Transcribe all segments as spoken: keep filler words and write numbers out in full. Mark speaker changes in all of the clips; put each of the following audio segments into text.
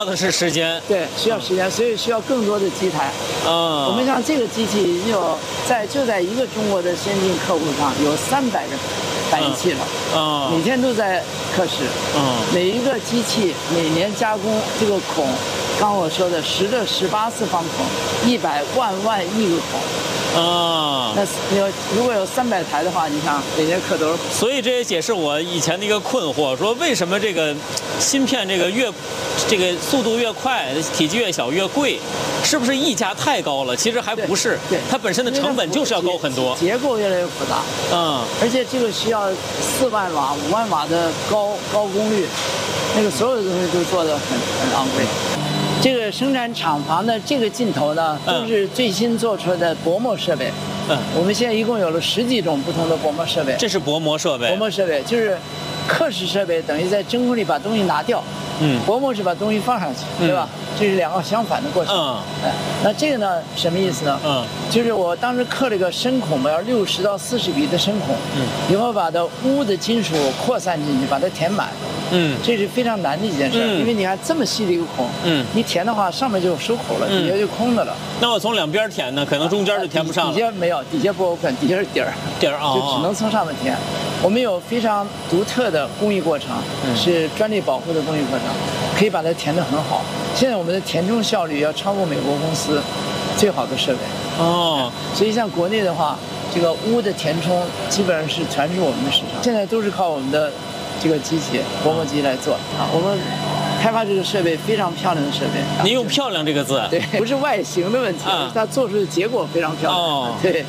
Speaker 1: 的是时间，
Speaker 2: 对，需要时间，所以需要更多的机台。
Speaker 1: 啊，
Speaker 2: 我们像这个机器已经有在就在一个中国的先进客户上有三百个反应器了，
Speaker 1: 啊，
Speaker 2: 每天都在测试，
Speaker 1: 嗯，
Speaker 2: 每一个机器每年加工这个孔，刚我说的十的十八次方孔，一百万万亿个孔。
Speaker 1: 啊，
Speaker 2: 那有如果有三百台的话，你想每年刻多少？
Speaker 1: 所以这也解释我以前的一个困惑，说为什么这个芯片这个越这个速度越快，体积越小越贵，是不是溢价太高了？其实还不是，
Speaker 2: 对，
Speaker 1: 它本身的成本就是要高很多，
Speaker 2: 结构越来越复杂，
Speaker 1: 嗯，
Speaker 2: 而且这个需要四万瓦、五万瓦的高高功率，那个所有的东西都做得很很昂贵。这个生产厂房的这个镜头呢，都是最新做出来的薄膜设备。嗯，我们现在一共有了十几种不同的薄膜设备。
Speaker 1: 这是薄膜设备。
Speaker 2: 薄膜设备就是刻蚀设备，等于在真空里把东西拿掉。嗯，薄膜是把东西放上去，对吧？嗯、这是两个相反的过程。嗯，哎，那这个呢，什么意思呢？嗯，就是我当时刻了一个深孔，要六十到四十米的深孔。嗯，以后把它钨的金属扩散进去，把它填满。嗯，这是非常难的一件事，嗯、因为你看这么细的一个孔，嗯，你填的话，上面就收口了，底下就空的了。
Speaker 1: 那我从两边填呢，可能中间就填不上了。
Speaker 2: 底下没有，底下不 open， 底下是底儿，
Speaker 1: 底儿啊，
Speaker 2: 就只能从上面填。我们有非常独特的工艺过程，嗯、是专利保护的工艺过程，可以把它填得很好。现在我们的填充效率要超过美国公司最好的设备。哦，所以像国内的话，这个钨的填充基本上是全是我们的市场，现在都是靠我们的这个机器薄膜机来做啊。我们开发这个设备非常漂亮的设备。
Speaker 1: 您用“漂亮”这个字，
Speaker 2: 对，不是外形的问题，啊、它做出的结果非常漂亮。哦，对。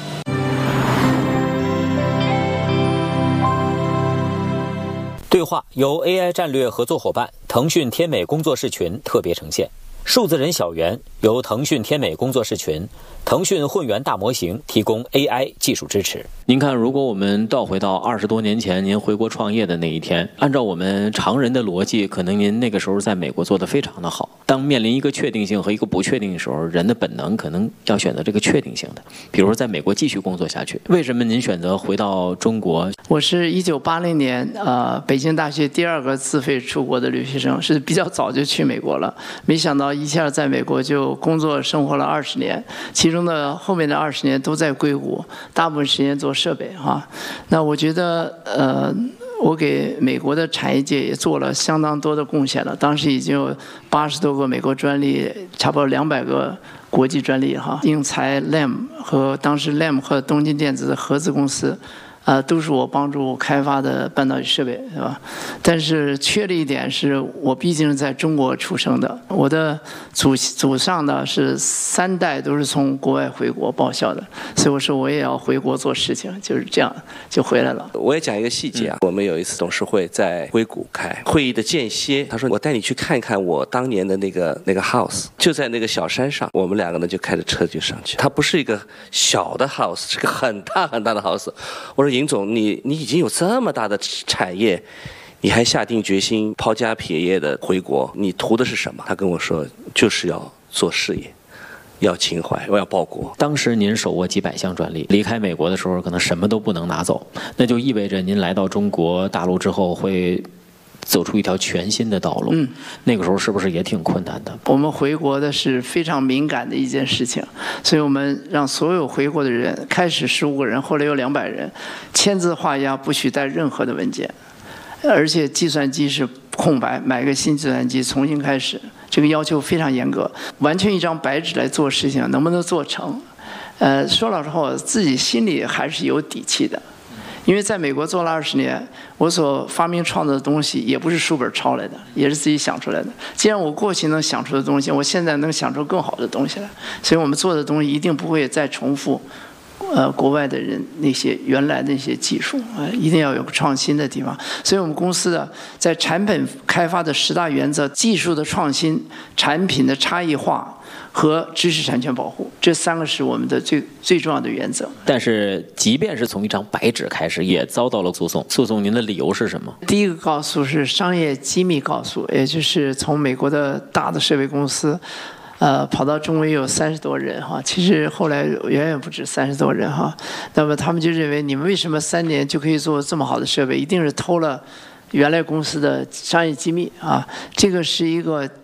Speaker 3: 对话由 A I 战略合作伙伴腾讯天美工作室群特别呈现。数字人小袁由腾讯天美工作室群、腾讯混元大模型提供 A I 技术支持。您看，如果我们倒回到二十多年前您回国创业的那一天，按照我们常人的逻辑，可能您那个时候在美国做得非常的好。当面临一个确定性和一个不确定的时候，人的本能可能要选择这个确定性的，比如说在美国继续工作下去。为什么您选择回到中国？
Speaker 2: 我是一九八零年呃北京大学第二个自费出国的留学生，是比较早就去美国了，没想到一下在美国就工作生活了二十年，其中的后面的二十年都在硅谷，大部分时间做设备哈。那我觉得呃，我给美国的产业界也做了相当多的贡献了。当时已经有八十多个美国专利，差不多两百个国际专利哈。英才 L A M 和当时 L A M 和东京电子的合资公司。呃，都是我帮助开发的半导体设备，是吧？但是缺了一点是，我毕竟是在中国出生的，我的祖祖上呢是三代都是从国外回国报效的，所以我说我也要回国做事情，就是这样就回来了。
Speaker 4: 我也讲一个细节啊，嗯、我们有一次董事会在硅谷开会议的间歇，他说我带你去看一看我当年的那个那个 house， 就在那个小山上，我们两个呢就开着车就上去，它不是一个小的 house， 是个很大很大的 house。我说。尹总，你你已经有这么大的产业，你还下定决心抛家撇业的回国，你图的是什么？他跟我说，就是要做事业，要情怀，我要报国。
Speaker 3: 当时您手握几百项专利，离开美国的时候可能什么都不能拿走，那就意味着您来到中国大陆之后会走出一条全新的道路。嗯，那个时候是不是也挺困难的？
Speaker 2: 我们回国的是非常敏感的一件事情，所以我们让所有回国的人，开始十五个人，后来有两百人，签字画押，不许带任何的文件，而且计算机是空白，买个新计算机重新开始，这个要求非常严格，完全一张白纸来做事情，能不能做成？呃，说老实话，我自己心里还是有底气的。因为在美国做了二十年，我所发明创造的东西也不是书本抄来的，也是自己想出来的。既然我过去能想出的东西，我现在能想出更好的东西来，所以我们做的东西一定不会再重复，呃，国外的人那些原来的那些技术啊、呃，一定要有创新的地方。所以我们公司的在产品开发的十大原则：技术的创新、产品的差异化。和知识产权保护，这三个是我们的最最重要的原则。
Speaker 3: 但是，即便是从一张白纸开始，也遭到了诉讼。诉讼您的理由是什么？
Speaker 2: 第一个告诉是商业机密告诉，也就是从美国的大的设备公司，呃，跑到中国也有三十多人哈，其实后来远远不止三十多人哈。那么他们就认为，你们为什么三年就可以做这么好的设备？一定是偷了原来公司的商业机密啊！这个是一个